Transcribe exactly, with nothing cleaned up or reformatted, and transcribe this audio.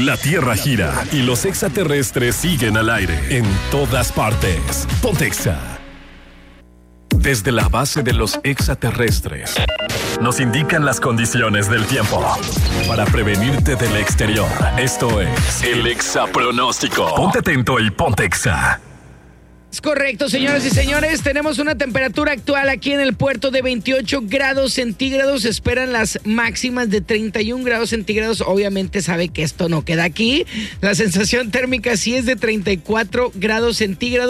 La Tierra gira y los extraterrestres siguen al aire en todas partes. Ponte Exa. Desde la base de los extraterrestres nos indican las condiciones del tiempo para prevenirte del exterior. Esto es el Exapronóstico. Ponte atento y ponte Exa. Es correcto, señoras y señores. Tenemos una temperatura actual aquí en el puerto de veintiocho grados centígrados. Esperan las máximas de treinta y un grados centígrados. Obviamente sabe que esto no queda aquí. La sensación térmica sí es de treinta y cuatro grados centígrados.